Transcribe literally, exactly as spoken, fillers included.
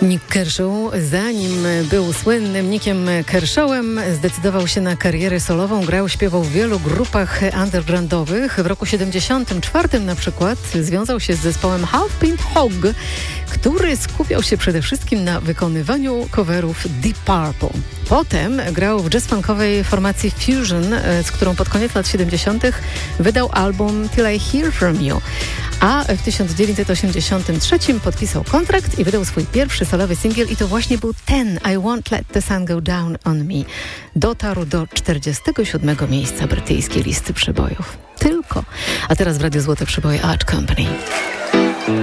Nick Kershaw, zanim był słynnym Nickiem Kershawem, zdecydował się na karierę solową. Grał, śpiewał w wielu grupach undergroundowych. W roku siedemdziesiątym czwartym na przykład związał się z zespołem Half Pint Hog, który skupiał się przede wszystkim na wykonywaniu coverów Deep Purple. Potem grał w jazz-funkowej formacji Fusion, z którą pod koniec lat siedemdziesiątych wydał album Till I Hear From You. A w tysiąc dziewięćset osiemdziesiątym trzecim podpisał kontrakt i wydał swój pierwszy solowy singiel i to właśnie był ten I Won't Let the Sun Go Down on Me. Dotarł do czterdziestego siódmego miejsca brytyjskiej listy przebojów. Tylko. A teraz w Radiu Złote Przeboje Art Company.